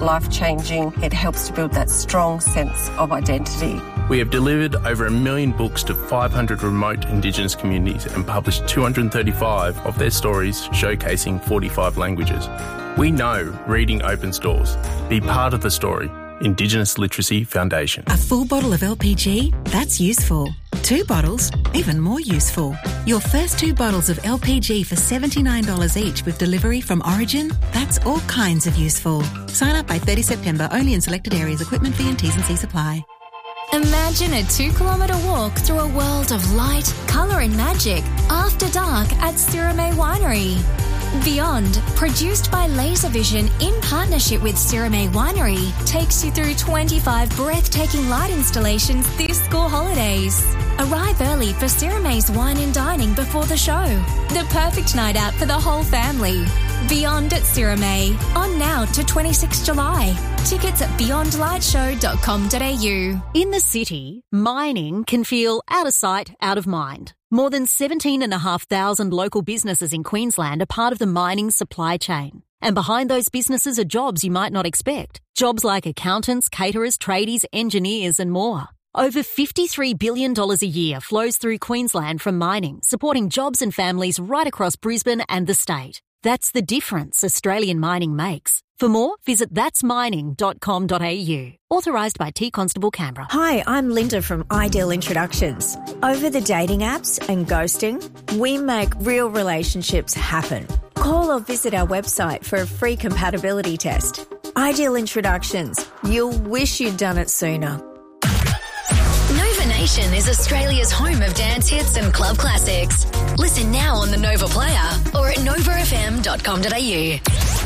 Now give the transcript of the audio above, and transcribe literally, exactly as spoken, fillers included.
life-changing. It helps to build that strong sense of identity. We have delivered over a million books to five hundred remote Indigenous communities and published two hundred thirty-five of their stories showcasing forty-five languages. We know reading opens doors. Be part of the story. Indigenous Literacy Foundation. A full bottle of L P G? That's useful. Two bottles? Even more useful. Your first two bottles of L P G for seventy-nine dollars each with delivery from Origin? That's all kinds of useful. Sign up by thirtieth September, only in selected areas. Equipment fee and T's and C's apply. Imagine a two-kilometre walk through a world of light, colour and magic after dark at Sirime Winery. Beyond, produced by Laservision in partnership with Sirime Winery, takes you through twenty-five breathtaking light installations this school holidays. Arrive early for Sirime's Wine and Dining before the show. The perfect night out for the whole family. Beyond at Sirime, on now to twenty-sixth July. Tickets at beyond light show dot com dot a u. In the city, mining can feel out of sight, out of mind. More than seventeen and a half thousand local businesses in Queensland are part of the mining supply chain. And behind those businesses are jobs you might not expect. Jobs like accountants, caterers, tradies, engineers and more. Over fifty-three billion dollars a year flows through Queensland from mining, supporting jobs and families right across Brisbane and the state. That's the difference Australian mining makes. For more, visit that's mining dot com dot a u. Authorised by T Constable Canberra. Hi, I'm Linda from Ideal Introductions. Over the dating apps and ghosting, we make real relationships happen. Call or visit our website for a free compatibility test. Ideal Introductions. You'll wish you'd done it sooner. Nova Nation is Australia's home of dance hits and club classics. Listen now on the Nova Player or at nova f m dot com dot a u.